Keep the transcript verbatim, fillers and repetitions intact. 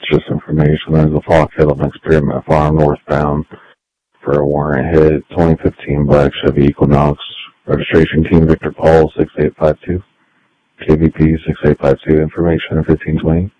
just information. There's a flock hit on Experiment Farm northbound for a warrant hit. twenty fifteen black Chevy Equinox. Registration team Victor Paul six eight five two. K V P six eight five two. Information at fifteen twenty.